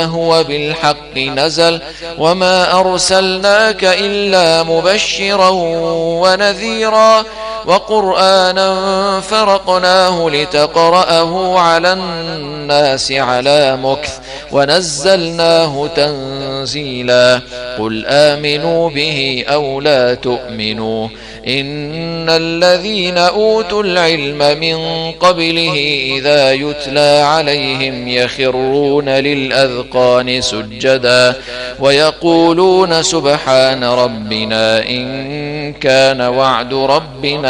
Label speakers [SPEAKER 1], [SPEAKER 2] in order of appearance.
[SPEAKER 1] هو بالحق نزل وما أرسلناك إلا مبشرا ونذيرا وقرآنا فرقناه لتقرأه على الناس على مكث ونزلناه تنزيلا قل آمنوا به أو لا تؤمنوا إن الذين أوتوا العلم من قبله إذا يتلى عليهم يخرون للأذقان سجدا ويقولون سبحان ربنا إن كان وعد ربنا